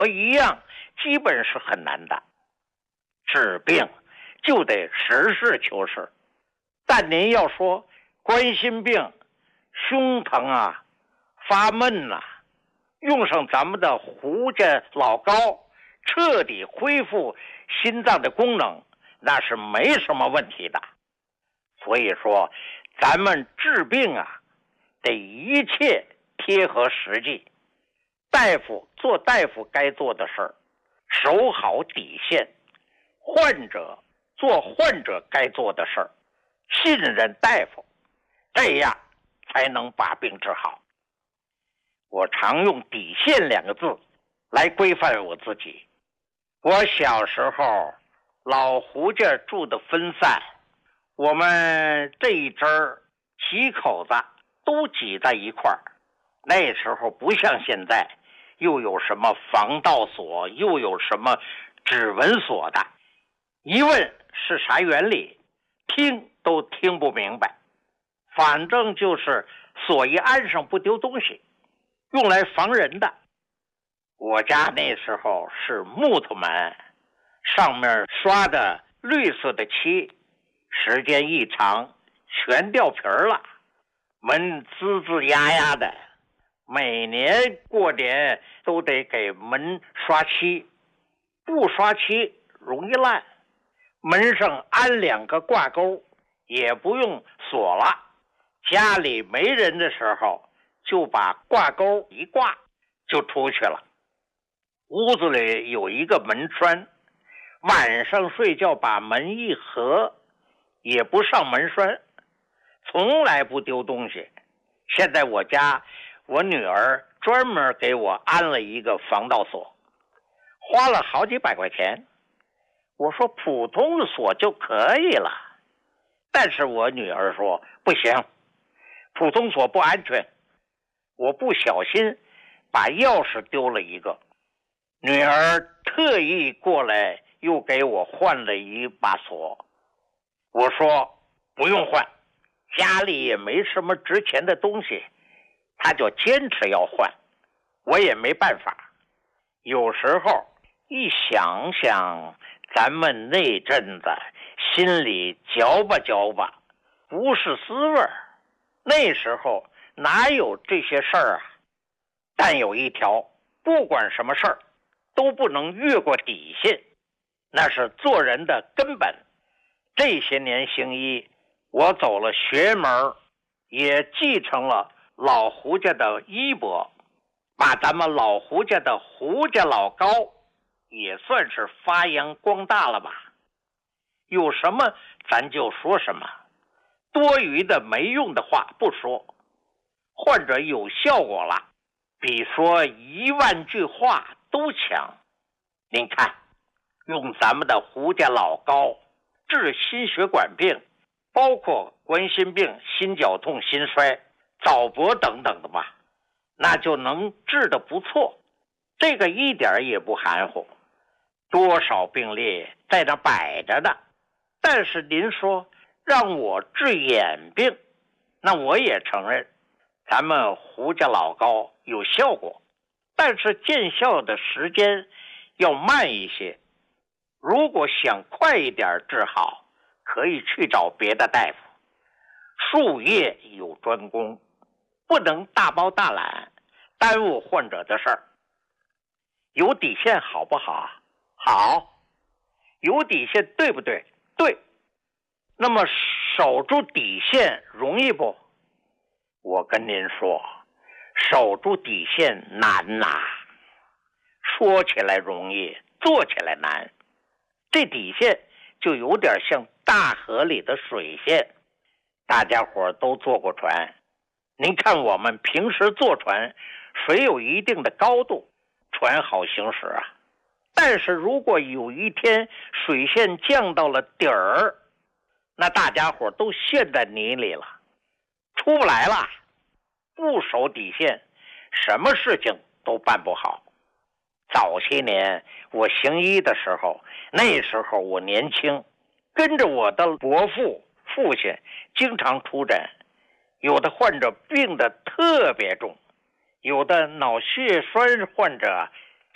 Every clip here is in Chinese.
一样，基本是很难的。治病就得实事求是，但您要说冠心病、胸疼啊、发闷呐、用上咱们的胡家老膏，彻底恢复心脏的功能，那是没什么问题的。所以说，咱们治病啊，得一切贴合实际。大夫做大夫该做的事儿，守好底线；患者做患者该做的事儿，信任大夫，这样才能把病治好。我常用底线2个字来规范我自己。我小时候老胡家住的分散，我们这一支儿几口子都挤在一块儿。那时候不像现在，又有什么防盗锁，又有什么指纹锁的，一问是啥原理，听都听不明白。反正就是锁一安上不丢东西，用来防人的。我家那时候是木头门，上面刷的绿色的漆，时间一长全掉皮了，门吱吱呀呀的。每年过年都得给门刷漆，不刷漆容易烂。门上安2个挂钩，也不用锁了。家里没人的时候，就把挂钩一挂就出去了。屋子里有一个门栓，晚上睡觉把门一合，也不上门栓，从来不丢东西。现在我家我女儿专门给我安了一个防盗锁，花了好几百块钱。我说普通的锁就可以了，但是我女儿说不行，普通锁不安全。我不小心把钥匙丢了一个，女儿特意过来又给我换了一把锁。我说不用换，家里也没什么值钱的东西，她就坚持要换，我也没办法。有时候一想想咱们那阵子，心里嚼吧嚼吧，不是滋味儿。那时候哪有这些事儿啊？但有一条，不管什么事儿都不能越过底线，那是做人的根本。这些年行医，我走了学门，也继承了老胡家的衣钵，把咱们老胡家的胡家老高也算是发扬光大了吧。有什么咱就说什么，多余的没用的话不说。患者有效果了，比说10000句话都强。您看，用咱们的胡家老高治心血管病，包括冠心病、心绞痛、心衰、早搏等等的吧，那就能治得不错。这个一点也不含糊，多少病例在那摆着的。但是您说让我治眼病，那我也承认咱们胡家老高有效果，但是见效的时间要慢一些。如果想快一点治好，可以去找别的大夫。术业有专攻，不能大包大揽，耽误患者的事儿。有底线好不好？好。有底线对不对？对。那么守住底线容易不？我跟您说，守住底线难呐。说起来容易，做起来难。这底线就有点像大河里的水线，大家伙都坐过船，您看我们平时坐船，水有一定的高度，船好行驶啊。但是如果有一天水线降到了底儿，那大家伙都陷在泥里了，出不来了。不守底线，什么事情都办不好。早些年我行医的时候，那时候我年轻，跟着我的伯父父亲经常出诊，有的患者病得特别重，有的脑血栓患者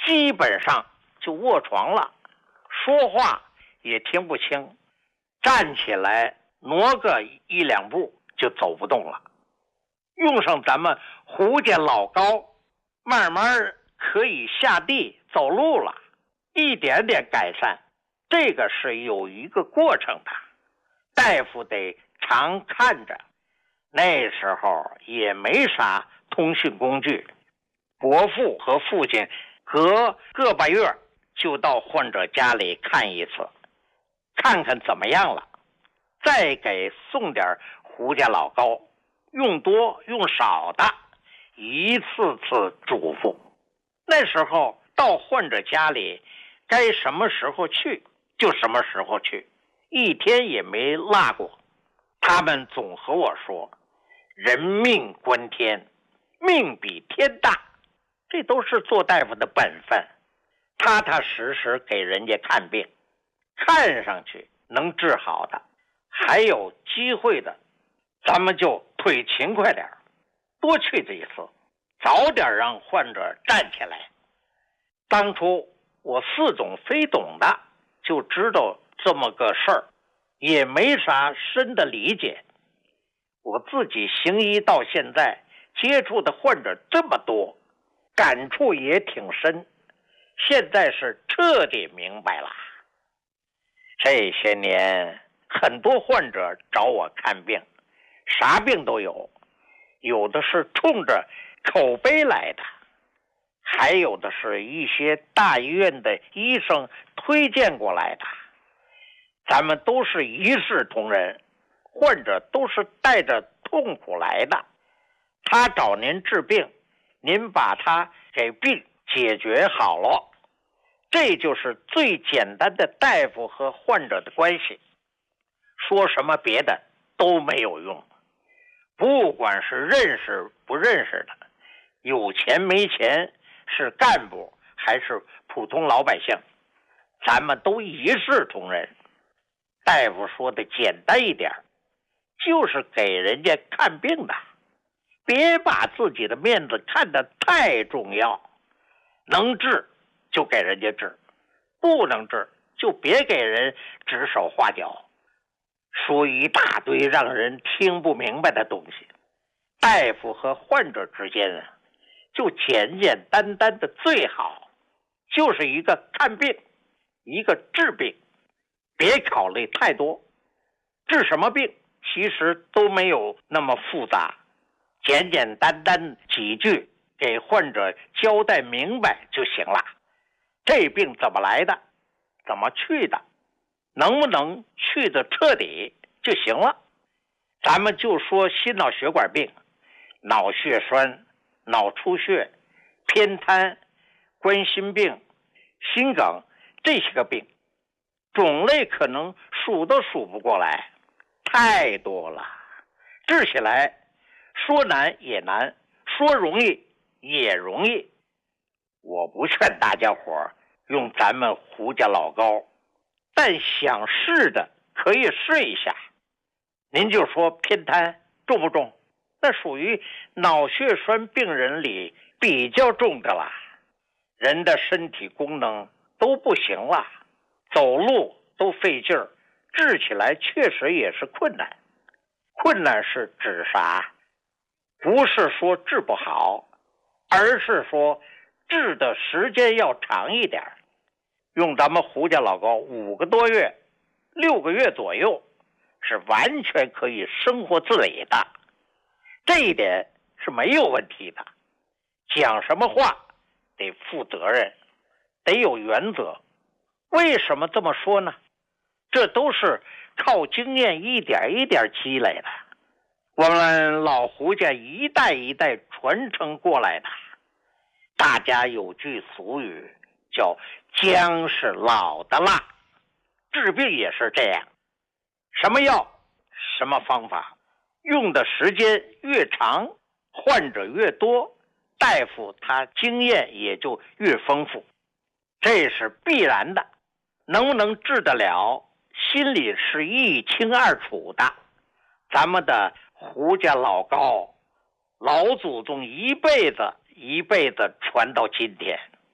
基本上就卧床了，说话也听不清，站起来挪个一两步就走不动了。用上咱们胡家老高，慢慢可以下地走路了，一点点改善。这个是有一个过程的，大夫得常看着。那时候也没啥通讯工具，伯父和父亲隔个把月就到患者家里看一次，看看怎么样了，再给送点胡家老高，用多用少的一次次嘱咐。那时候到患者家里该什么时候去就什么时候去，一天也没落过。他们总和我说，人命关天，命比天大，这都是做大夫的本分，踏踏实实给人家看病，看上去能治好的，还有机会的，咱们就腿勤快点，多去这一次，早点让患者站起来。当初我似懂非懂的就知道这么个事儿，也没啥深的理解。我自己行医到现在，接触的患者这么多，感触也挺深，现在是彻底明白了。这些年很多患者找我看病，啥病都有，有的是冲着口碑来的，还有的是一些大医院的医生推荐过来的。咱们都是一视同仁，患者都是带着痛苦来的，他找您治病，您把他给病解决好了，这就是最简单的大夫和患者的关系。说什么别的都没有用，不管是认识不认识的，有钱没钱，是干部还是普通老百姓，咱们都一视同仁。大夫说的简单一点，就是给人家看病的，别把自己的面子看得太重要，能治就给人家治，不能治就别给人指手画脚，说一大堆让人听不明白的东西。大夫和患者之间就简简单单的最好，就是一个看病，一个治病，别考虑太多。治什么病其实都没有那么复杂，简简单单几句给患者交代明白就行了。这病怎么来的，怎么去的，能不能去的彻底就行了。咱们就说心脑血管病，脑血栓、脑出血、偏瘫、冠心病、心梗，这些个病种类可能数都数不过来，太多了，治起来说难也难，说容易也容易。我不劝大家伙用咱们胡家老高，但想试的可以试一下。您就说偏瘫重不重？那属于脑血栓病人里比较重的了，人的身体功能都不行了，走路都费劲儿，治起来确实也是困难。困难是指啥？不是说治不好，而是说治的时间要长一点。用咱们胡家老高5个多月、6个月左右，是完全可以生活自理的，这一点是没有问题的。讲什么话得负责任，得有原则。为什么这么说呢？这都是靠经验一点一点积累的，我们老胡家一代一代传承过来的。大家有句俗语叫姜是老的辣，治病也是这样，什么药什么方法，用的时间越长，患者越多，大夫他经验也就越丰富，这是必然的。能不能治得了，心里是一清二楚的。咱们的胡家老高，老祖宗一辈子一辈子传到今天，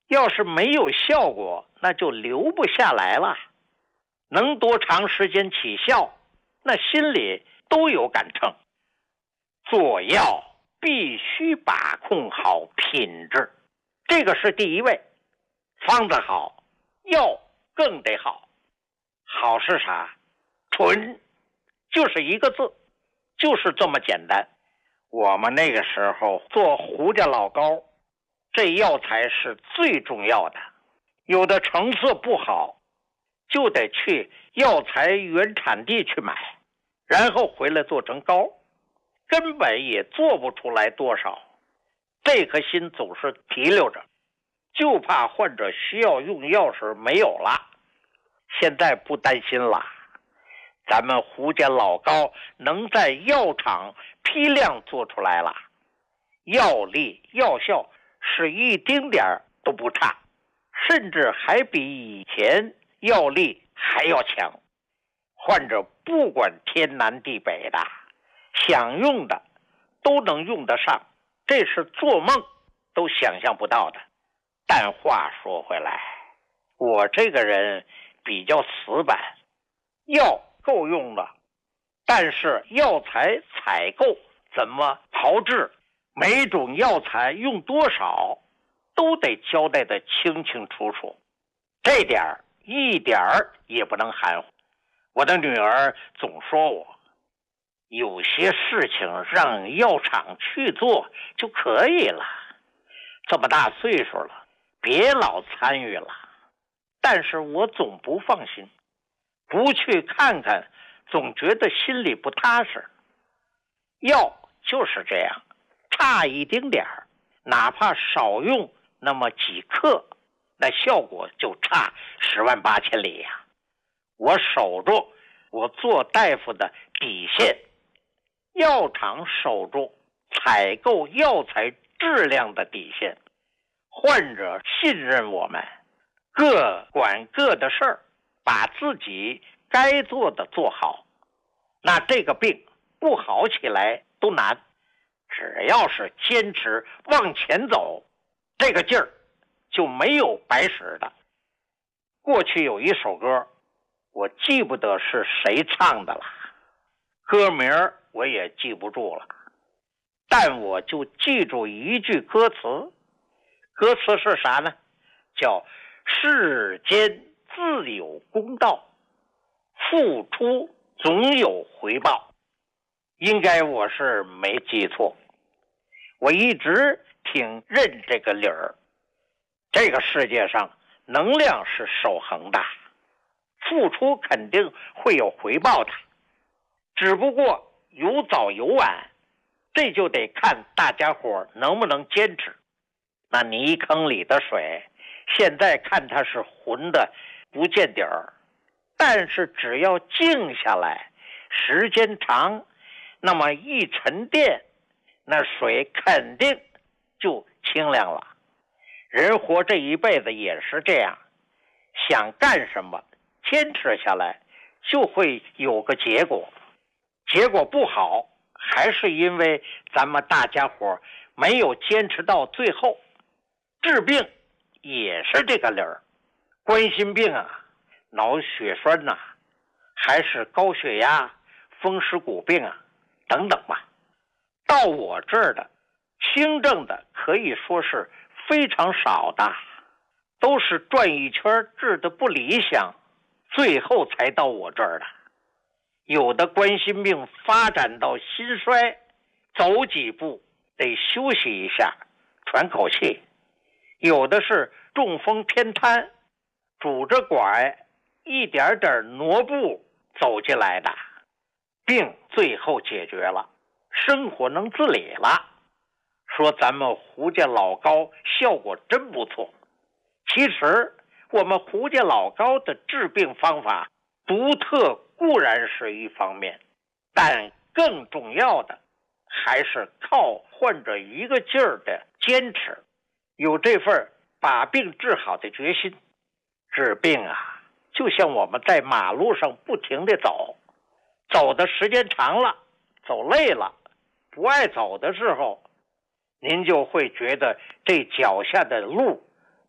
要是没有效果，那就留不下来了。能多长时间起效，那心里都有杆秤。做药必须把控好品质，这个是第一位。方子好，药更得好。好是啥？纯，就是一个字，就是这么简单。我们那个时候做胡家老膏，这药材是最重要的。有的成色不好，就得去药材原产地去买，然后回来做成膏，根本也做不出来多少。这颗心总是提溜着，就怕患者需要用药时没有了。现在不担心了，咱们胡家老膏能在药厂批量做出来了，药力药效是一丁点儿都不差，甚至还比以前药力还要强。患者不管天南地北的，想用的都能用得上，这是做梦都想象不到的。但话说回来，我这个人比较死板，药够用了，但是药材采购怎么炮制，每种药材用多少，都得交代得清清楚楚，这点儿一点儿也不能含糊。我的女儿总说我，有些事情让药厂去做就可以了，这么大岁数了，别老参与了。但是我总不放心，不去看看，总觉得心里不踏实。药就是这样，差一丁点儿，哪怕少用那么几克，那效果就差108000里呀。我守住我做大夫的底线，药厂守住采购药材质量的底线，患者信任我们，各管各的事儿，把自己该做的做好，那这个病不好起来都难。只要是坚持往前走，这个劲儿就没有白使的。过去有一首歌，我记不得是谁唱的了，歌名我也记不住了，但我就记住一句歌词，歌词是啥呢？叫世间自有公道，付出总有回报。应该我是没记错，我一直挺认这个理儿。这个世界上能量是守恒的，付出肯定会有回报的，只不过有早有晚，这就得看大家伙能不能坚持。那泥坑里的水，现在看它是浑的不见底儿，但是只要静下来，时间长，那么一沉淀，那水肯定就清亮了。人活这一辈子也是这样，想干什么，坚持下来就会有个结果。结果不好，还是因为咱们大家伙没有坚持到最后。治病也是这个理儿，冠心病啊，脑血栓呐，还是高血压、风湿骨病啊等等吧。到我这儿的轻症的可以说是非常少的，都是转一圈治的不理想，最后才到我这儿的。有的冠心病发展到心衰，走几步得休息一下，喘口气。有的是中风偏瘫，拄着拐一点点挪步走进来的，病最后解决了，生活能自理了。说咱们胡家老膏效果真不错。其实我们胡家老膏的治病方法独特固然是一方面，但更重要的还是靠患者一个劲儿的坚持，有这份把病治好的决心。治病啊，就像我们在马路上不停地走，走的时间长了，走累了，不爱走的时候，您就会觉得这脚下的路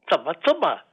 怎么这么